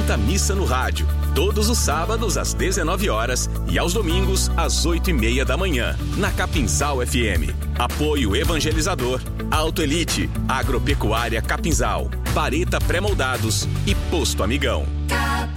Santa Missa no Rádio, todos os sábados às 19 horas e aos domingos às 8:30 da manhã, na Capinzal FM. Apoio evangelizador, Auto Elite, Agropecuária Capinzal, Bareta Pré-Moldados e Posto Amigão.